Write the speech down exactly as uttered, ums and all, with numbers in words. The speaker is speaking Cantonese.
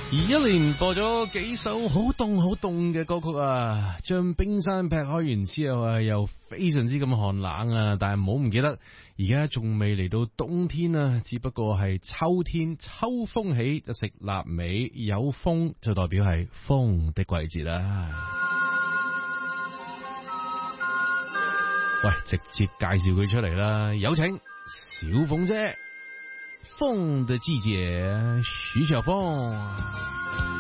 而一連播咗幾首好凍好凍嘅歌曲啊，將冰山劈開完之後啊，又非常之咁寒冷啊！但係唔好唔記得，而家仲未嚟到冬天啊，只不過係秋天，秋風起就食臘味，有風就代表係風的季節啦。喂，直接介紹佢出嚟啦，有請小鳳姐，風的季節，徐小鳳。